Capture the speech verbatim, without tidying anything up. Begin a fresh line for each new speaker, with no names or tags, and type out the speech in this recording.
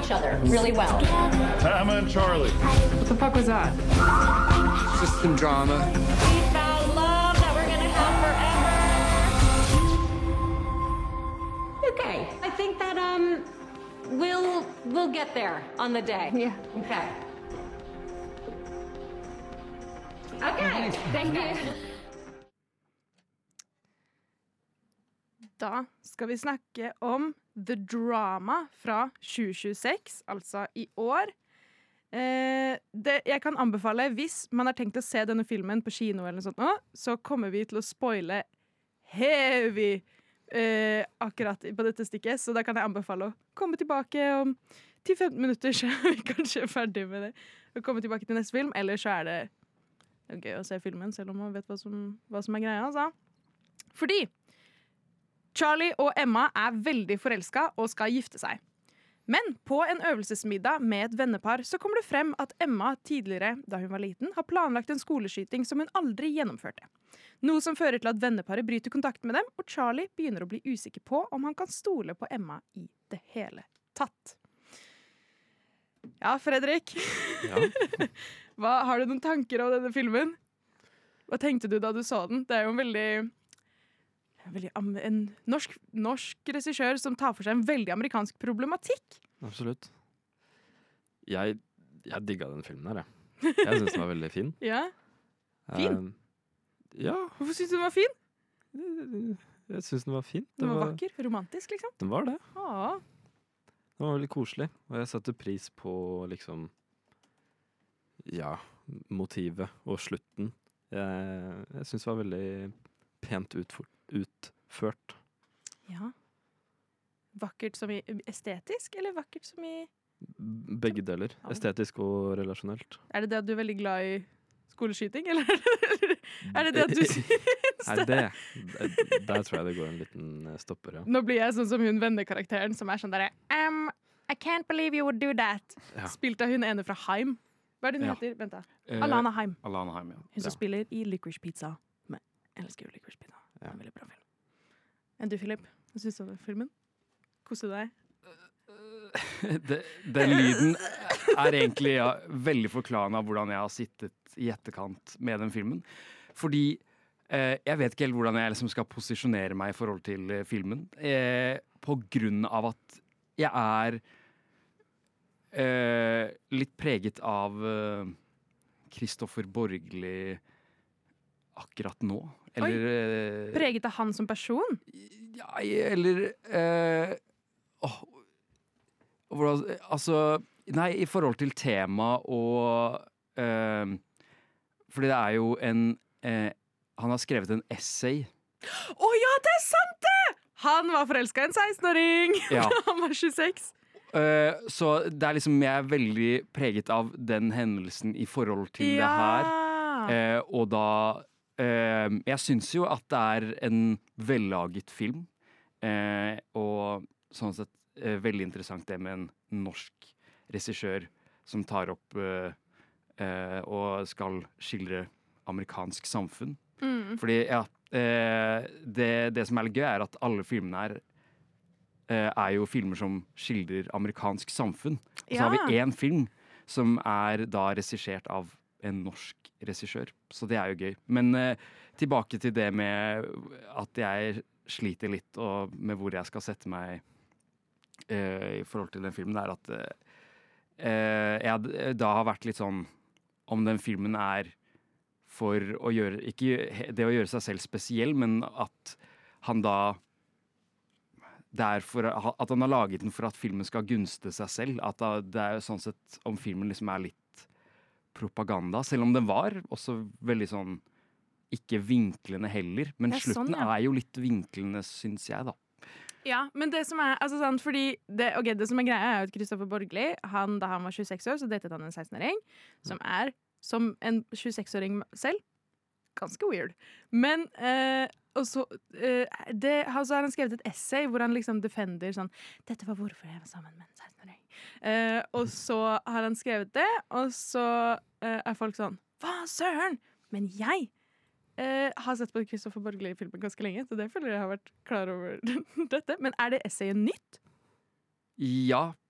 each other really well.
Tama and Charlie.
What the fuck was that?
Just some drama.
We found love that we're gonna have forever. Okay, I think that um, we'll we'll get there on the day.
Yeah.
Okay. Okay. Thank you.
Da skal vi snakke om The Drama fra tjue tjueseks, altså i år. Eh, det, jeg kan anbefale, hvis man har tenkt å se denne filmen på kino eller noe sånt nå, så kommer vi til å spoile heavy eh, akkurat på dette stikket, så da kan jeg anbefale å komme tilbake om ti til femten minutter, så er vi kanskje ferdig med det. Og komme tilbake til neste film, eller så er det, det er gøy å se filmen, selv om man vet hva som, hva som er greia, altså. Fordi Charlie og Emma er veldig forelsket og skal gifte seg. Men på en øvelsesmiddag med et vennepar så kommer det frem at Emma tidligere, da hun var liten, har planlagt en skoleskyting som hun aldri gjennomførte. Noe som fører til at venneparet bryter kontakt med dem, og Charlie begynner å bli usikker på om han kan stole på Emma i det hele tatt. Ja, Fredrik.
Ja.
Hva, har du noen tanker om denne filmen? Hva tenkte du da du så den? Det er jo en veldig... en norsk, norsk regissør som tar for seg en veldig amerikansk problematikk.
Absolutt. Jeg, jeg digget den filmen her, jeg. Jeg synes den var veldig fin.
Ja? Fin?
Um, ja.
Hvorfor synes du den var fin?
Jeg synes den var fin.
Den var, var vakker, romantisk liksom.
Den var det.
Åh.
Den var veldig koselig, og jeg setter pris på liksom, ja, motivet og slutten. Jeg, jeg synes det var veldig pent utført. utført.
Ja. Vakkert som i estetisk, eller vakkert som i...
Begge deler. Estetisk og relasjonelt.
Er det det at du er veldig glad i skoleskyting, eller er det det at du synes
Nei, det, der tror jeg det går en liten stopper, ja.
Nå blir jeg sånn som hun vennekarakteren som er sånn der um, I can't believe you would do that.
Ja.
Spilt av hun ene fra Haim. Hva er det hun
Ja.
heter? Vent da.
Eh,
Alana Haim.
Alana Haim, ja.
Hun som
Ja.
spiller i Licorice Pizza. Men jeg elsker jo Licorice Pizza. Det er en veldig bra film. Enn du, Philip? Hva synes du om filmen? Koste du deg?
det, Den lyden er egentlig ja, veldig forklarende av hvordan jeg har sittet i etterkant med den filmen. Fordi eh, jeg vet ikke helt hvordan jeg liksom skal posisjonere meg i forhold til eh, filmen. Eh, på grunn av at jeg er eh, litt preget av Kristoffer eh, Borgli akkurat nå. Eller eh,
Preget av han som person?
Ja, eller eh, åh, hvordan, altså nei, i forhold til tema og eh, fordi det er jo en eh, han har skrevet en essay.
Å oh, ja, det er sant det! Han var forelsket i en seksten-åring.
Ja.
Han var tjueseks.
Uh, så det er liksom jeg er veldig preget av den hendelsen i forhold til
Ja.
det her. Uh, og da uh, jeg synes jo at det er en vellaget film. Uh, og sånn sett uh, veldig interessant det med en norsk regissør som tar opp uh, uh, og skal skildre amerikansk samfunn.
Mm.
Fordi ja, uh, det, det som er litt gøy er at alle filmene her uh, er jo filmer som skildrer amerikansk samfunn. Og så
Ja.
har vi én film som er da regissert av en norsk regissør. Så det er jo gøy. Men uh, tilbake til det med at jeg sliter litt og med hvor jeg skal sette meg uh, i forhold til den filmen, er at uh, uh, jeg da har vært litt sånn om den filmen er for å gjøre, ikke det å gjøre seg selv spesiell, men at han da det er for at han har laget den for at filmen skal gunste seg selv. At da, det er jo sånn sett om filmen liksom er litt propaganda, selv om den var også veldig sånn ikke vinklende heller. Men
Ja, sånn,
slutten
ja.
er jo litt vinklende, syns jeg, da.
Ja, men det som er, altså sånn, fordi det, ok, det som er greia er jo at Kristoffer Borgli, han, da han var tjueseks år, så datet han en seksten-åring, som er, som en tjueseks-åring selv, ganske weird. Men, eh, og så, eh, det, så har han skrevet et essay hvor han liksom defender sånn, dette var hvorfor jeg var sammen med en seksten-åring. Eh, og så har han skrevet det, og så eh, er folk sånn, hva søren? Men jeg eh, har sett på Kristoffer Borgli-filmen ganske lenge, så det føler jeg har vært klar over dette. Men er det essayet nytt?
Ja,